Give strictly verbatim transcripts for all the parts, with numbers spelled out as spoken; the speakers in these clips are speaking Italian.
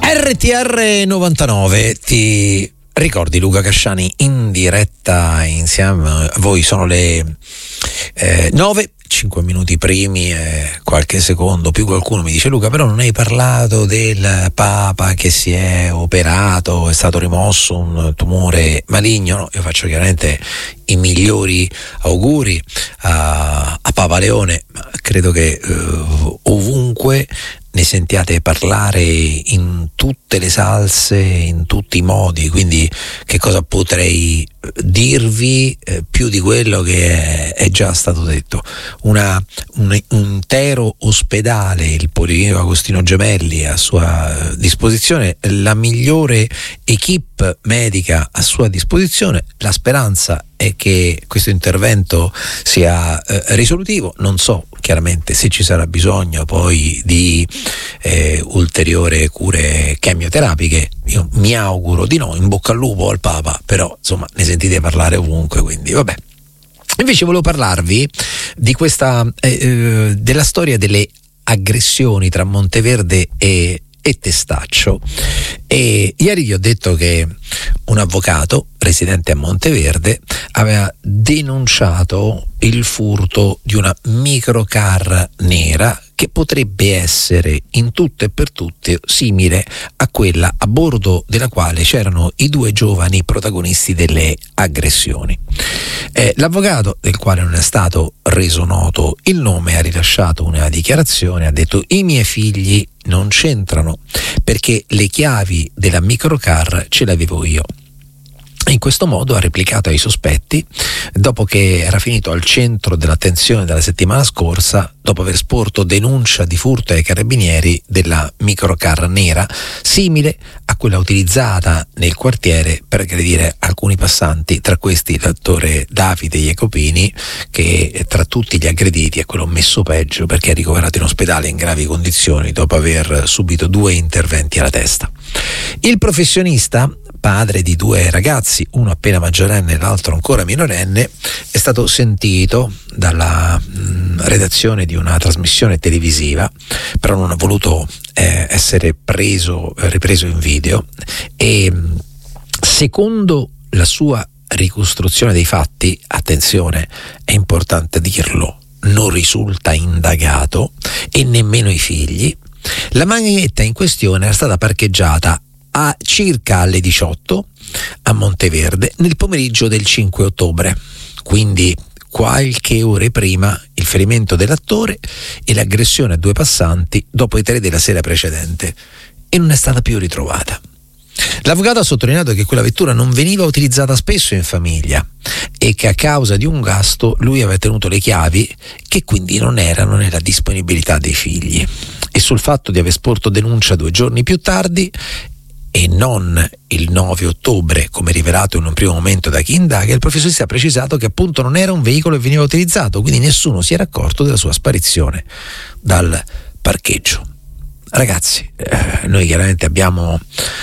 R T R novantanove, ti ricordi Luca Casciani in diretta insieme a voi? Sono le eh, nove, cinque minuti primi e qualche secondo più. Qualcuno mi dice: Luca, però non hai parlato del Papa che si è operato, è stato rimosso un tumore maligno. No, io faccio chiaramente i migliori auguri a, a Papa Leone, ma credo che uh, ovunque ne sentiate parlare in tutte le salse, in tutti i modi, quindi che cosa potrei dirvi eh, più di quello che è, è già stato detto? Una, un, un intero ospedale, il Policlinico Agostino Gemelli a sua disposizione, la migliore equipe medica a sua disposizione. La speranza è che questo intervento sia eh, risolutivo. Non so chiaramente se ci sarà bisogno poi di eh, ulteriori cure chemioterapiche. Io mi auguro di no, in bocca al lupo al Papa, però insomma ne sentite parlare ovunque, quindi vabbè. Invece volevo parlarvi di questa eh, eh, della storia delle aggressioni tra Monteverde e e Testaccio. E ieri vi ho detto che un avvocato residente a Monteverde aveva denunciato il furto di una microcar nera che potrebbe essere in tutto e per tutti simile a quella a bordo della quale c'erano i due giovani protagonisti delle aggressioni. Eh, l'avvocato, del quale non è stato reso noto il nome, ha rilasciato una dichiarazione, ha detto: i miei figli non c'entrano perché le chiavi della microcar ce l'avevo io. In questo modo ha replicato ai sospetti, dopo che era finito al centro dell'attenzione della settimana scorsa, dopo aver sporto denuncia di furto ai carabinieri della microcar nera, simile a quella utilizzata nel quartiere per aggredire alcuni passanti, tra questi l'attore Davide Jacopini, che tra tutti gli aggrediti è quello messo peggio perché è ricoverato in ospedale in gravi condizioni dopo aver subito due interventi alla testa. Il professionista, padre di due ragazzi, uno appena maggiorenne e l'altro ancora minorenne, è stato sentito dalla mh, redazione di una trasmissione televisiva, però non ha voluto eh, essere preso, ripreso in video, e mh, secondo la sua ricostruzione dei fatti, attenzione, è importante dirlo, non risulta indagato e nemmeno i figli. La macchinetta in questione era stata parcheggiata a circa alle diciotto a Monteverde nel pomeriggio del cinque ottobre, quindi qualche ore prima il ferimento dell'attore e l'aggressione a due passanti dopo i tre della sera precedente, e non è stata più ritrovata. L'avvocato ha sottolineato che quella vettura non veniva utilizzata spesso in famiglia e che a causa di un gasto lui aveva tenuto le chiavi, che quindi non erano nella disponibilità dei figli. E sul fatto di aver sporto denuncia due giorni più tardi e non il nove ottobre, come rivelato in un primo momento da chi indaga, il professionista ha precisato che appunto non era un veicolo che veniva utilizzato, quindi nessuno si era accorto della sua sparizione dal parcheggio. Ragazzi, eh, noi chiaramente abbiamo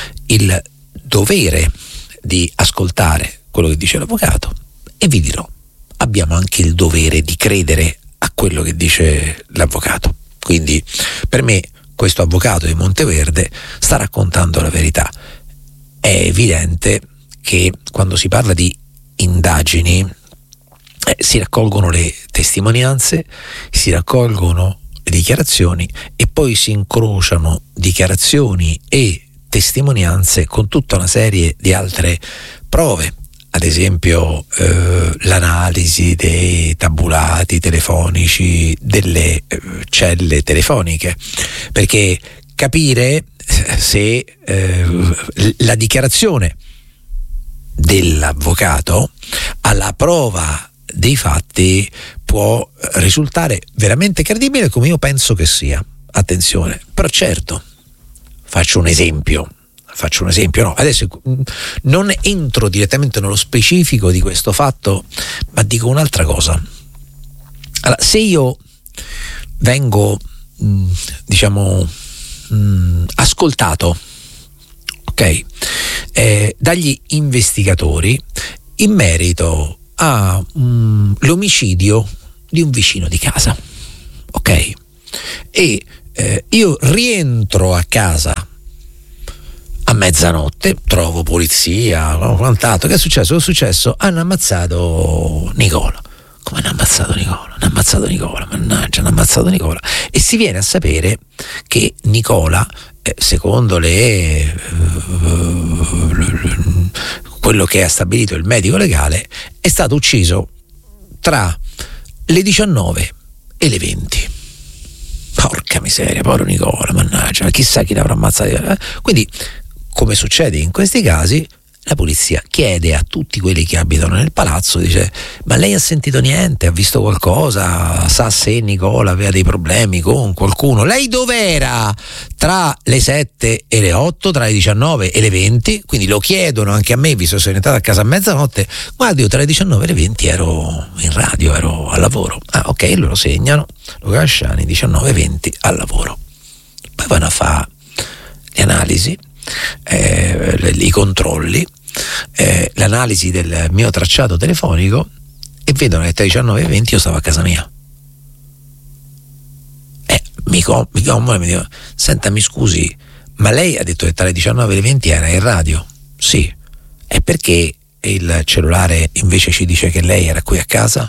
il dovere di ascoltare quello che dice l'avvocato, e vi dirò, abbiamo anche il dovere di credere a quello che dice l'avvocato. Quindi per me questo avvocato di Monteverde sta raccontando la verità. È evidente che quando si parla di indagini eh, si raccolgono le testimonianze, si raccolgono le dichiarazioni e poi si incrociano dichiarazioni e testimonianze con tutta una serie di altre prove. Ad esempio eh, l'analisi dei tabulati telefonici delle eh, celle telefoniche, perché capire se eh, la dichiarazione dell'avvocato alla prova dei fatti può risultare veramente credibile, come io penso che sia. Attenzione, però certo, faccio un esempio. Faccio un esempio, no, adesso non entro direttamente nello specifico di questo fatto, ma dico un'altra cosa. Allora, se io vengo, mh, diciamo, mh, ascoltato, ok, eh, dagli investigatori in merito all'omicidio di un vicino di casa, ok, e eh, io rientro a casa A mezzanotte trovo polizia, quant'altro. Che è successo? Che è successo? Hanno ammazzato Nicola. Come hanno ammazzato Nicola? Hanno ammazzato Nicola, mannaggia, hanno ammazzato Nicola. E si viene a sapere che Nicola, eh, secondo le eh, quello che ha stabilito il medico legale, è stato ucciso tra le diciannove e le venti. Porca miseria, povero Nicola, mannaggia, chissà chi l'avrà ammazzato. Quindi, come succede in questi casi, la polizia chiede a tutti quelli che abitano nel palazzo, dice: ma lei ha sentito niente? Ha visto qualcosa? Sa se Nicola aveva dei problemi con qualcuno? Lei dov'era tra le sette e le otto, tra le diciannove e le venti? Quindi lo chiedono anche a me, visto che sono entrato a casa a mezzanotte. Guardi, io tra le diciannove e le venti ero in radio, ero al lavoro. Ah, ok, loro segnano: Luca Casciani, diciannove e venti al lavoro. Poi vanno a fare le analisi, eh, i controlli, eh, l'analisi del mio tracciato telefonico, e vedono che tra le diciannove e venti io stavo a casa mia. Eh, mi commuovo e mi dico: senta, mi scusi, ma lei ha detto che tra le diciannove e le venti era in radio? Sì. E perché il cellulare invece ci dice che lei era qui a casa?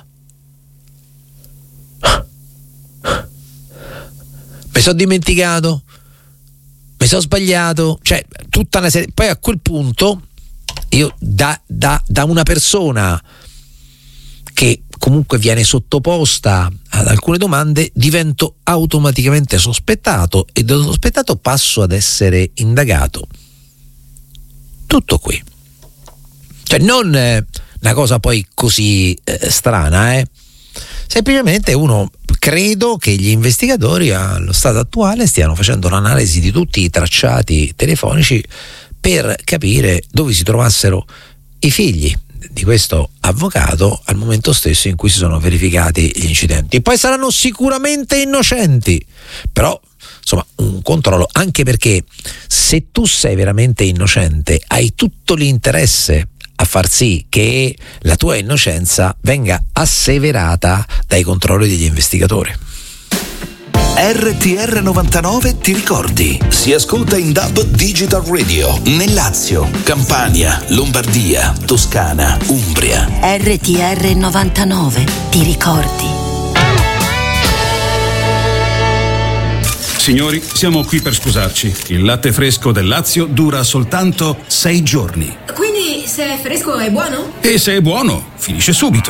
Mi sono dimenticato, mi sono sbagliato, cioè tutta una serie. Poi a quel punto io da, da, da una persona che comunque viene sottoposta ad alcune domande divento automaticamente sospettato, e da sospettato passo ad essere indagato. Tutto qui. Cioè non eh, una cosa poi così eh, strana, eh. Semplicemente uno, credo che gli investigatori allo stato attuale stiano facendo un'analisi di tutti i tracciati telefonici per capire dove si trovassero i figli di questo avvocato al momento stesso in cui si sono verificati gli incidenti. Poi saranno sicuramente innocenti, però insomma un controllo, anche perché se tu sei veramente innocente hai tutto l'interesse a far sì che la tua innocenza venga asseverata dai controlli degli investigatori. R T R novantanove ti ricordi? Si ascolta in D A B Digital Radio nel Lazio, Campania, Lombardia, Toscana, Umbria. R T R novantanove ti ricordi? Signori, siamo qui per sposarci. Il latte fresco del Lazio dura soltanto sei giorni. Quindi se è fresco è buono? E se è buono, finisce subito.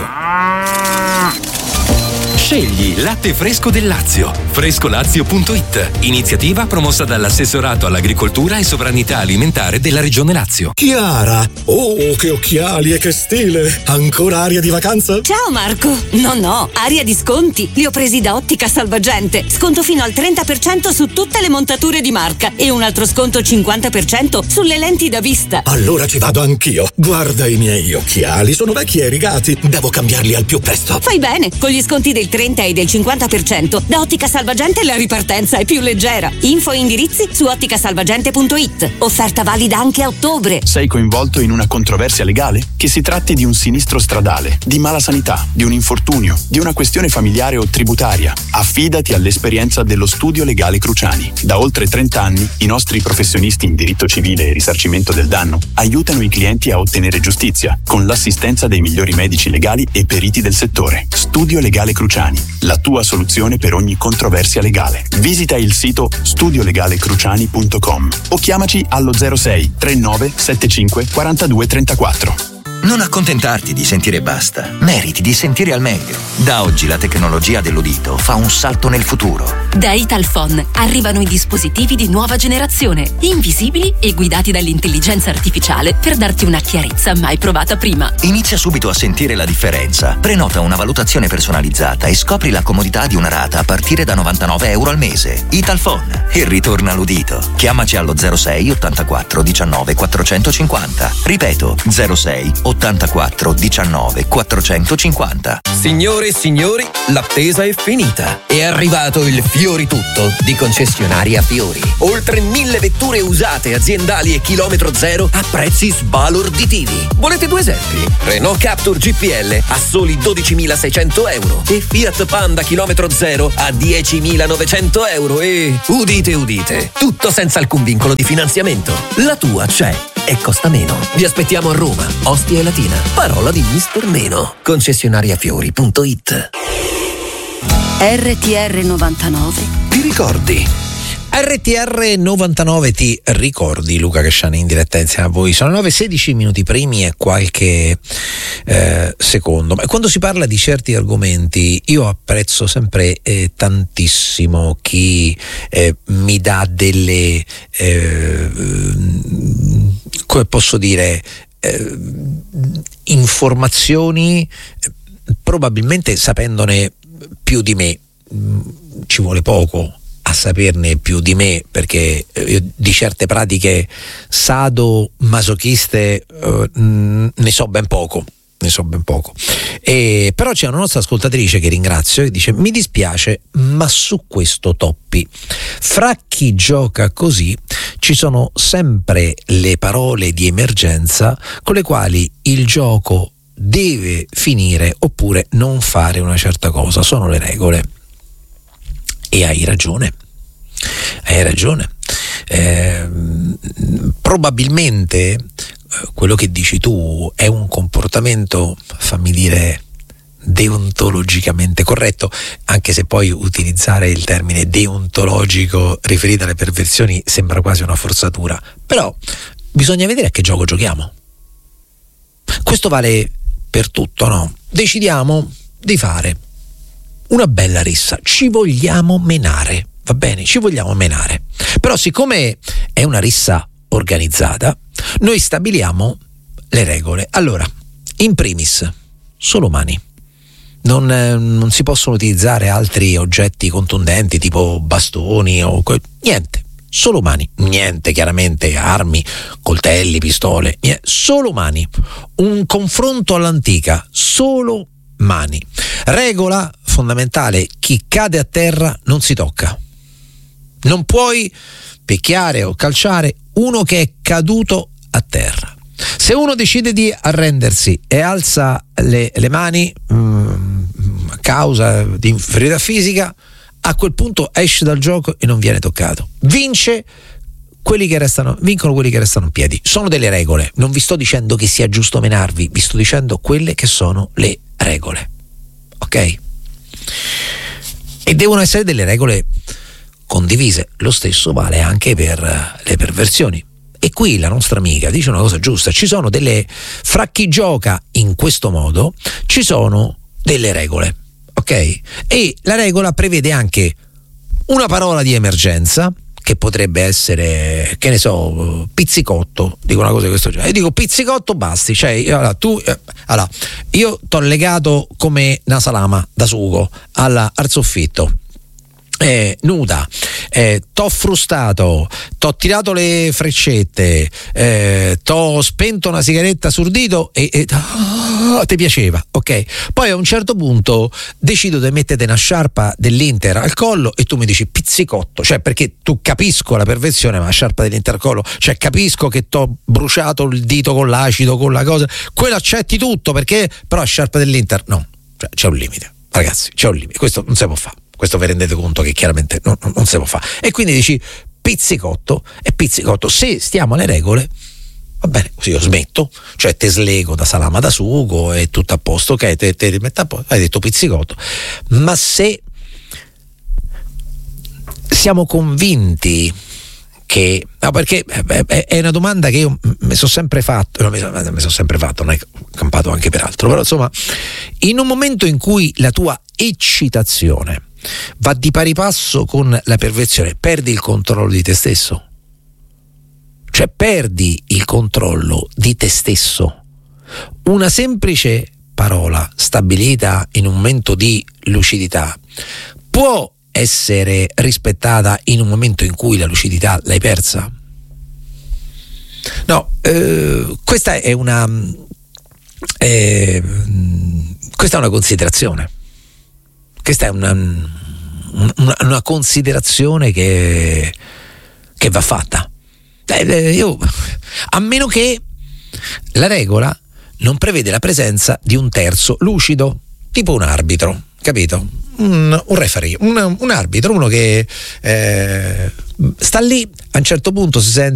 Scegli latte fresco del Lazio. frescolazio punto it. Iniziativa promossa dall'assessorato all'agricoltura e sovranità alimentare della regione Lazio. Chiara! Oh, che occhiali e che stile! Ancora aria di vacanza? Ciao Marco! No, no, aria di sconti. Li ho presi da Ottica Salvagente. Sconto fino al trenta per cento su tutte le montature di marca e un altro sconto cinquanta per cento sulle lenti da vista. Allora ci vado anch'io. Guarda i miei occhiali, sono vecchi e rigati. Devo cambiarli al più presto. Fai bene, con gli sconti del trenta e del cinquanta per cento da Ottica Salvagente la ripartenza è più leggera. Info e indirizzi su otticasalvagente punto it. Offerta valida anche a ottobre. Sei coinvolto in una controversia legale? Che si tratti di un sinistro stradale, di mala sanità, di un infortunio, di una questione familiare o tributaria, affidati all'esperienza dello Studio Legale Cruciani. Da oltre trenta anni i nostri professionisti in diritto civile e risarcimento del danno aiutano i clienti a ottenere giustizia con l'assistenza dei migliori medici legali e periti del settore. Studio Legale Cruciani, la tua soluzione per ogni controversia legale. Visita il sito studio legale cruciani punto com o chiamaci allo zero sei trentanove settantacinque quarantadue trentaquattro. Non accontentarti di sentire basta, meriti di sentire al meglio. Da oggi la tecnologia dell'udito fa un salto nel futuro. Da Italphone arrivano i dispositivi di nuova generazione, invisibili e guidati dall'intelligenza artificiale per darti una chiarezza mai provata prima. Inizia subito a sentire la differenza. Prenota una valutazione personalizzata e scopri la comodità di una rata a partire da novantanove euro al mese. Italphone, e ritorna l'udito. Chiamaci allo zero sei ottantaquattro diciannove quattrocentocinquanta. Ripeto, zero sei ottantaquattro diciannove quattrocentocinquanta. Signore e signori, l'attesa è finita. È arrivato il Fiori Tutto di concessionaria Fiori. Oltre mille vetture usate, aziendali e chilometro zero a prezzi sbalorditivi. Volete due esempi? Renault Captur G P L a soli dodicimilaseicento euro e Fiat Panda chilometro zero a diecimilanovecento euro e, udite udite, tutto senza alcun vincolo di finanziamento. La tua c'è e costa meno. Vi aspettiamo a Roma, Ostia e Latina. Parola di mister Meno. Concessionariafiori punto it. R T R novantanove. Ti ricordi? R T R novantanove ti ricordi, Luca Casciani in diretta insieme a voi. Sono nove e sedici minuti primi e qualche eh, secondo. Ma quando si parla di certi argomenti io apprezzo sempre eh, tantissimo chi eh, mi dà delle eh, come posso dire eh, informazioni probabilmente sapendone più di me. Ci vuole poco a saperne più di me, perché io di certe pratiche sado-masochiste eh, ne so ben poco, ne so ben poco. E, però c'è una nostra ascoltatrice che ringrazio che dice: mi dispiace, ma su questo toppi. Fra chi gioca così ci sono sempre le parole di emergenza con le quali il gioco deve finire oppure non fare una certa cosa, sono le regole. E hai ragione, hai ragione. Eh, probabilmente eh, quello che dici tu è un comportamento, fammi dire, deontologicamente corretto, anche se poi utilizzare il termine deontologico riferito alle perversioni sembra quasi una forzatura. Però bisogna vedere a che gioco giochiamo. Questo vale per tutto, no? Decidiamo di fare una bella rissa, ci vogliamo menare, va bene, ci vogliamo menare, però siccome è una rissa organizzata noi stabiliamo le regole. Allora, in primis, solo mani, non, eh, non si possono utilizzare altri oggetti contundenti tipo bastoni o que- niente, solo mani, niente chiaramente armi, coltelli, pistole, niente, solo mani, un confronto all'antica, solo mani. Regola fondamentale: chi cade a terra non si tocca. Non puoi picchiare o calciare uno che è caduto a terra. Se uno decide di arrendersi e alza le, le mani mh, a causa di inferiorità fisica, a quel punto esce dal gioco e non viene toccato. Vince quelli che restano, vincono quelli che restano in piedi. Sono delle regole. Non vi sto dicendo che sia giusto menarvi, vi sto dicendo quelle che sono le regole. Ok? E devono essere delle regole condivise. Lo stesso vale anche per le perversioni. E qui la nostra amica dice una cosa giusta: ci sono delle, fra chi gioca in questo modo ci sono delle regole, ok? E la regola prevede anche una parola di emergenza, che potrebbe essere, che ne so, pizzicotto, dico una cosa di questo genere. E dico pizzicotto, basti, cioè allora, tu eh, allora, io t'ho legato come una salama da sugo alla, al soffitto. Eh, nuda, eh, t'ho frustato, t'ho tirato le freccette, eh, t'ho spento una sigaretta sul dito e, e oh, ti piaceva, ok? Poi a un certo punto decido di mettere una sciarpa dell'Inter al collo e tu mi dici pizzicotto, cioè perché tu capisco la perversione, ma la sciarpa dell'Inter al collo, cioè capisco che t'ho bruciato il dito con l'acido, con la cosa, quello accetti tutto, perché però la sciarpa dell'Inter no, cioè, c'è un limite, ragazzi, c'è un limite, questo non si può fare. Questo vi rendete conto che chiaramente non, non, non si può fare. E quindi dici pizzicotto e pizzicotto. Se stiamo alle regole, va bene, così io smetto, cioè te slego da salama da sugo e tutto a posto, ok, te, te rimetto a posto, hai detto pizzicotto. Ma se siamo convinti che, no, perché è una domanda che io mi sono sempre fatto, no, mi sono sempre fatto, non è campato anche per altro, però insomma, in un momento in cui la tua eccitazione va di pari passo con la perversione, perdi il controllo di te stesso, cioè perdi il controllo di te stesso. Una semplice parola stabilita in un momento di lucidità può essere rispettata in un momento in cui la lucidità l'hai persa? No, eh, questa è una eh, questa è una considerazione, questa è una, una, una considerazione che, che va fatta. Eh, io, a meno che la regola non prevede la presenza di un terzo lucido, tipo un arbitro, capito? Un, un referee, un, un arbitro, uno che eh, sta lì, a un certo punto si sente